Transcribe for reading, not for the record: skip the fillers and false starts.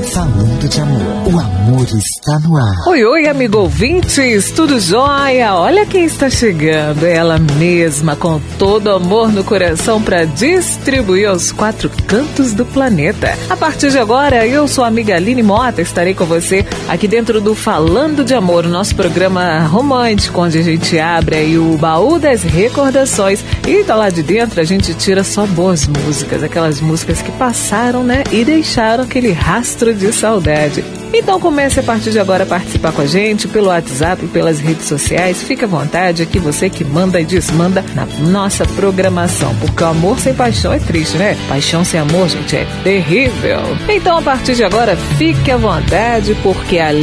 Falando de amor, o amor está no ar. Oi, oi, amigo ouvintes, tudo jóia? Olha quem está chegando, ela mesma, com todo amor no coração para distribuir aos 4 cantos do planeta. A partir de agora, eu sou a amiga Aline Mota, estarei com você aqui dentro do Falando de Amor, nosso programa romântico, onde a gente abre aí o baú das recordações e tá lá de dentro a gente tira só boas músicas, aquelas músicas que passaram, né, e deixaram aquele rastro de saudade. Então comece a partir de agora a participar com a gente pelo WhatsApp, pelas redes sociais. Fique à vontade, aqui você que manda e desmanda na nossa programação, porque o amor sem paixão é triste, né? Paixão sem amor, gente, é terrível. Então a partir de agora, fique à vontade, porque a